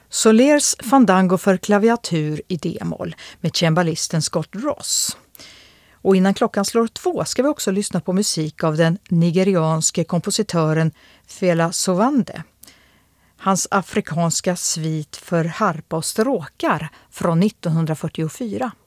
Solers Fandango för klaviatur i D-moll med cembalisten Scott Ross. Och innan klockan slår 2 ska vi också lyssna på musik av den nigerianske kompositören Fela Sowande. Hans afrikanska svit för harpa och stråkar från 1944.